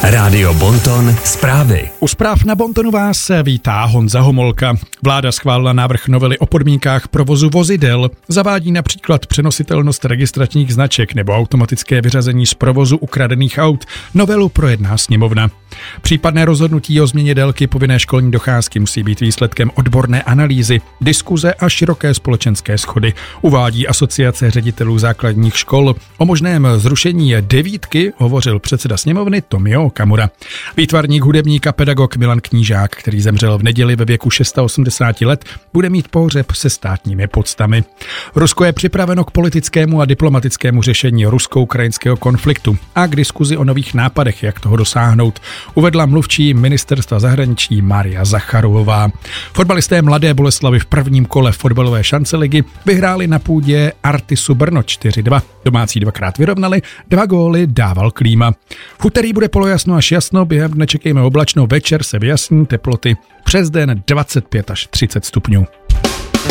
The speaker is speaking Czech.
Rádio Bonton zprávy. U zpráv na Bontonu vás vítá Honza Homolka. Vláda schválila návrh novely o podmínkách provozu vozidel. Zavádí například přenositelnost registračních značek nebo automatické vyřazení z provozu ukradených aut. Novelu projedná sněmovna. Případné rozhodnutí o změně délky povinné školní docházky musí být výsledkem odborné analýzy, diskuze a široké společenské shody, uvádí Asociace ředitelů základních škol. O možném zrušení 9 hovořil předseda sněmovny Tomio Okamura. Výtvarník, hudebník a pedagog Milan Knížák, který zemřel v neděli ve věku 86 let, bude mít pohřeb se státními poctami. Rusko je připraveno k politickému a diplomatickému řešení rusko-ukrajinského konfliktu a k diskuzi o nových nápadech, jak toho dosáhnout, uvedla mluvčí ministerstva zahraničí Maria Zacharová. Fotbalisté Mladé Boleslavi v prvním kole fotbalové šance ligy vyhráli na půdě Artisu Brno 4-2. Domácí dvakrát vyrovnali, 2 góly dával Klíma. V úterý bude polojasno až jasno, během dne čekejme oblačno, večer se vyjasní, teploty přes den 25 až 30 stupňů.